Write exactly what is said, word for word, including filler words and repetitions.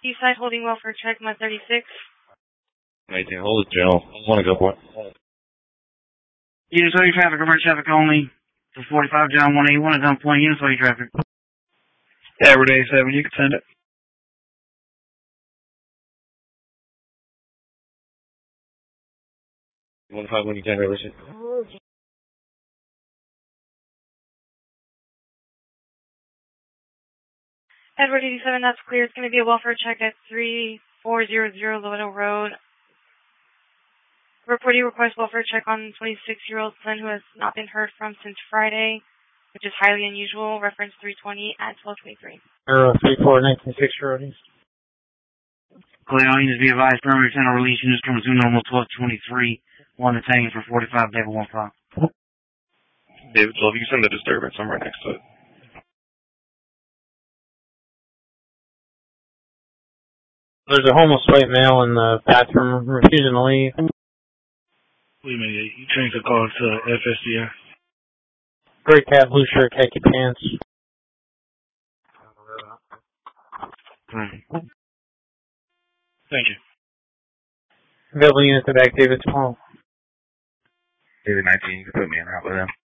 Eastside holding welfare check, one thirty-six. eighteen, hold it, Joe. I want to go for it. Units all your traffic, reverse traffic only. For forty-five, John one eighty-one is on point. Units all your traffic. Edward eighty-seven, you can send it. one five when you can, reverse it. Edward eighty-seven, that's clear. It's going to be a welfare check at three four zero zero Loretto Road. Reporting request welfare check on twenty-six-year-old son who has not been heard from since Friday, which is highly unusual. Reference three twenty at twelve twenty-three. Arrow three four nineteen six Road East. Clear, all units be advised. Perimeter channel release. Units from resume normal twelve twenty-three. One detained for forty-five, David one five. David, so if you send the disturbance, I'm right next to it. There's a homeless white male in the bathroom refusing to leave. Wait a minute, you changed the call to F S D I. Gray cat, blue shirt, khaki pants. Thank you. Available units at back, David twelve. David nineteen, you can put me in route with him.